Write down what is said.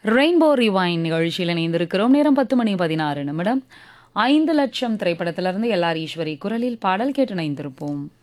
Rainbow ரிவைன் நிகழ்ச்சியில் இணைந்திருக்கிறோம். நேரம் 10:16. 5 லட்சம் திரைப்படத்திலிருந்து எல்ஆர் ஈஸ்வரி குரலில் பாடல் கேட்டு இணைந்திருப்போம்.